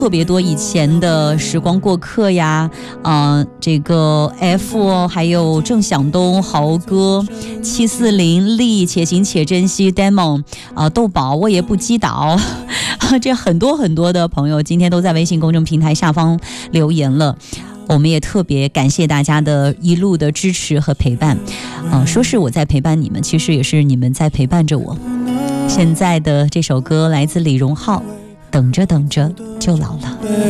特别多以前的时光过客呀，这个 F 还有郑晓东、豪哥、740力、且行且珍惜 Demon 豆宝我也不击倒这很多很多的朋友今天都在微信公众平台下方留言了，我们也特别感谢大家的一路的支持和陪伴。说是我在陪伴你们，其实也是你们在陪伴着我。现在的这首歌来自李荣浩，等着等着就老了。